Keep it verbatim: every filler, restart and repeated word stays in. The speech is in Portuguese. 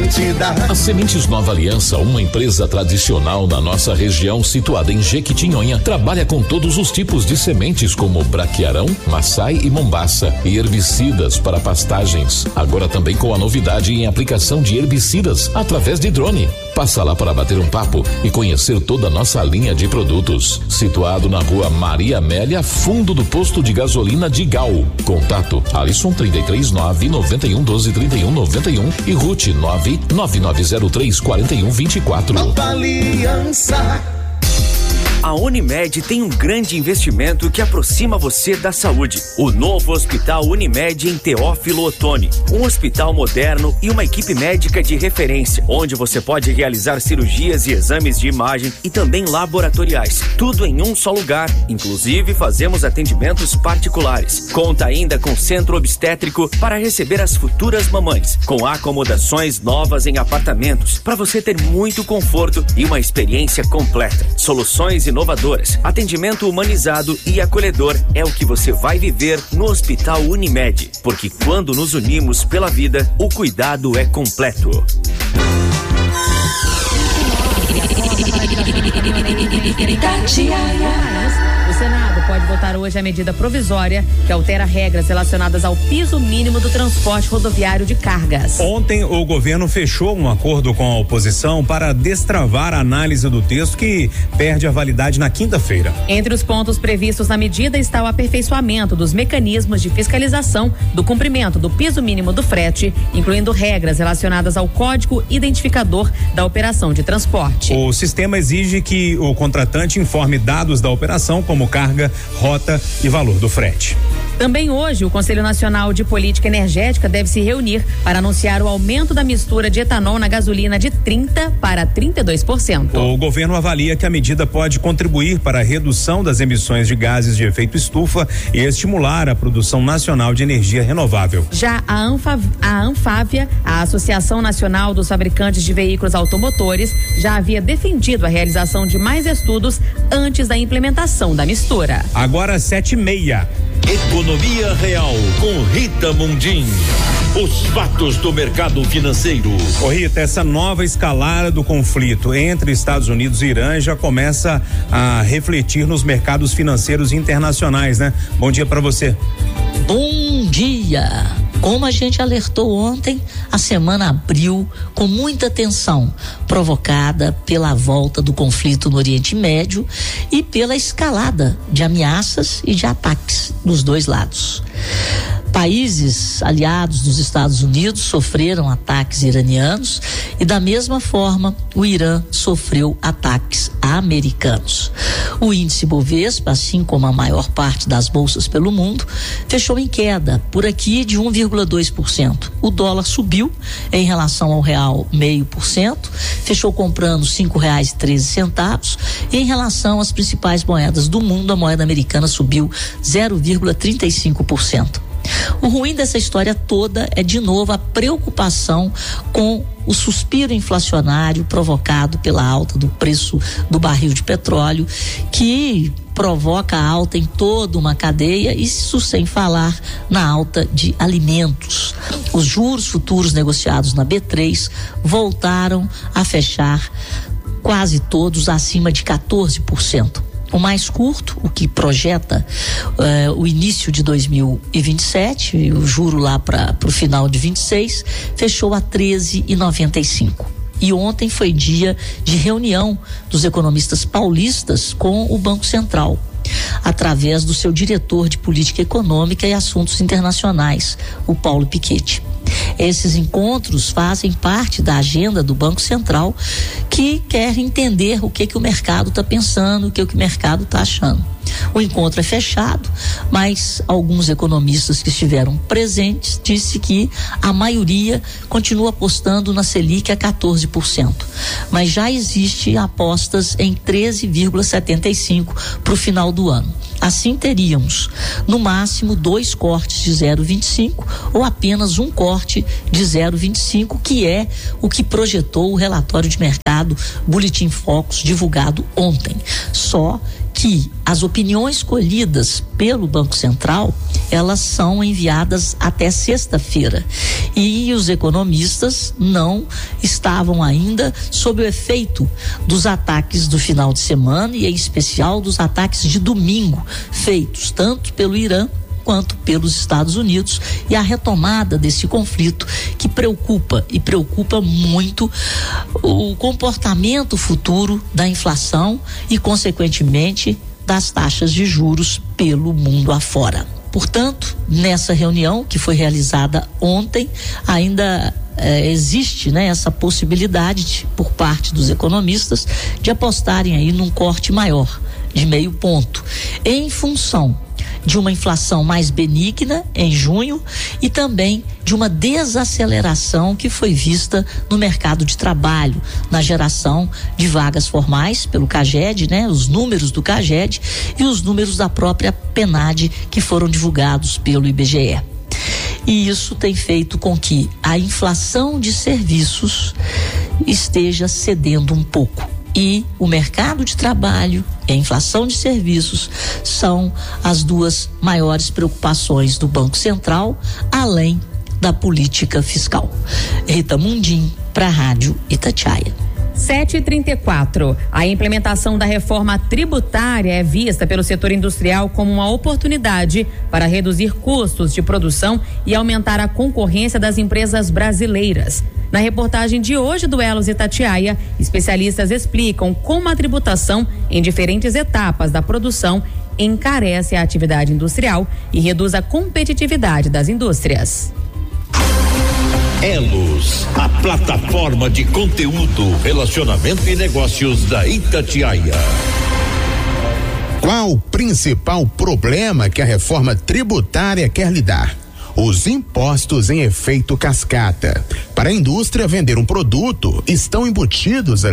garantida. A Sementes Nova Aliança, uma empresa tradicional na nossa região, situada em Jequitinhonha, trabalha com todos os tipos de sementes como braquiarão, maçai e mombaça e herbicidas para pastagens. Agora também com a novidade em aplicação de herbicidas através de drone. Passa lá para bater um papo e conhecer toda a nossa linha de produtos. Situado na rua Maria Amélia, fundo do posto de gasolina de Gal. Contato Alisson trinta e três nove noventa e um doze trinta e um noventa e um e Ruth nove nove nove zero três quatro um vinte e quatro. Nova Aliança. A Unimed tem um grande investimento que aproxima você da saúde. O novo Hospital Unimed em Teófilo Otoni. Um hospital moderno e uma equipe médica de referência, onde você pode realizar cirurgias e exames de imagem e também laboratoriais. Tudo em um só lugar. Inclusive, fazemos atendimentos particulares. Conta ainda com centro obstétrico para receber as futuras mamães, com acomodações novas em apartamentos, para você ter muito conforto e uma experiência completa. Soluções inovadoras, atendimento humanizado e acolhedor é o que você vai viver no Hospital Unimed, porque quando nos unimos pela vida, o cuidado é completo. O Senado pode votar hoje a medida provisória que altera regras relacionadas ao piso mínimo do transporte rodoviário de cargas. Ontem, o governo fechou um acordo com a oposição para destravar a análise do texto que perde a validade na quinta-feira. Entre os pontos previstos na medida está o aperfeiçoamento dos mecanismos de fiscalização do cumprimento do piso mínimo do frete, incluindo regras relacionadas ao código identificador da operação de transporte. O sistema exige que o contratante informe dados da operação, como carga, rota e valor do frete. Também hoje, o Conselho Nacional de Política Energética deve se reunir para anunciar o aumento da mistura de etanol na gasolina de trinta para trinta e dois por cento. O governo avalia que a medida pode contribuir para a redução das emissões de gases de efeito estufa e estimular a produção nacional de energia renovável. Já a, Anfav, a Anfávia, a Associação Nacional dos Fabricantes de Veículos Automotores, já havia defendido a realização de mais estudos antes da implementação da mistura. Agora sete e meia. Economia Real com Rita Mundim. Os fatos do mercado financeiro. Ô Rita, essa nova escalada do conflito entre Estados Unidos e Irã já começa a refletir nos mercados financeiros internacionais, né? Bom dia para você. Bom dia. Como a gente alertou ontem, a semana abriu com muita tensão, provocada pela volta do conflito no Oriente Médio e pela escalada de ameaças e de ataques dos dois lados. Países aliados dos Estados Unidos sofreram ataques iranianos e, da mesma forma, o Irã sofreu ataques americanos. O índice Bovespa, assim como a maior parte das bolsas pelo mundo, fechou em queda, por aqui de um vírgula dois por cento. O dólar subiu em relação ao real meio por cento, fechou comprando cinco reais e treze centavos, e em relação às principais moedas do mundo, a moeda americana subiu zero vírgula trinta e cinco por cento. O ruim dessa história toda é, de novo, a preocupação com o suspiro inflacionário provocado pela alta do preço do barril de petróleo, que provoca alta em toda uma cadeia, isso sem falar na alta de alimentos. Os juros futuros negociados na B três voltaram a fechar quase todos acima de quatorze por cento. O mais curto, o que projeta uh, o início de dois mil e vinte e sete, o juro lá para o final de vinte e seis, fechou a treze vírgula noventa e cinco. E ontem foi dia de reunião dos economistas paulistas com o Banco Central, através do seu diretor de política econômica e assuntos internacionais, o Paulo Piketty. Esses encontros fazem parte da agenda do Banco Central, que quer entender o que que o mercado está pensando, o que, que o mercado está achando. O encontro é fechado, mas alguns economistas que estiveram presentes disse que a maioria continua apostando na Selic a quatorze por cento, mas já existe apostas em treze vírgula setenta e cinco por cento para o final do ano. Assim teríamos, no máximo, dois cortes de zero vírgula vinte e cinco ou apenas um corte de zero vírgula vinte e cinco, que é o que projetou o relatório de mercado Boletim Focus divulgado ontem. Só que as opiniões colhidas pelo Banco Central, elas são enviadas até sexta-feira. E os economistas não estavam ainda sob o efeito dos ataques do final de semana e em especial dos ataques de domingo, feitos tanto pelo Irã quanto pelos Estados Unidos, e a retomada desse conflito que preocupa e preocupa muito o comportamento futuro da inflação e, consequentemente, das taxas de juros pelo mundo afora. Portanto, nessa reunião que foi realizada ontem, ainda eh, existe, né, essa possibilidade de, por parte dos economistas de apostarem aí num corte maior, de meio ponto, em função de uma inflação mais benigna em junho e também de uma desaceleração que foi vista no mercado de trabalho, na geração de vagas formais pelo CAGED, né? Os números do CAGED e os números da própria PNAD que foram divulgados pelo I B G E. E isso tem feito com que a inflação de serviços esteja cedendo um pouco. E o mercado de trabalho e a inflação de serviços são as duas maiores preocupações do Banco Central, além da política fiscal. Rita Mundim, para a Rádio Itatiaia. sete e trinta e quatro. A implementação da reforma tributária é vista pelo setor industrial como uma oportunidade para reduzir custos de produção e aumentar a concorrência das empresas brasileiras. Na reportagem de hoje do Elos Itatiaia, especialistas explicam como a tributação em diferentes etapas da produção encarece a atividade industrial e reduz a competitividade das indústrias. Elos, a plataforma de conteúdo, relacionamento e negócios da Itatiaia. Qual o principal problema que a reforma tributária quer lidar? Os impostos em efeito cascata. Para a indústria vender um produto, estão embutidos ali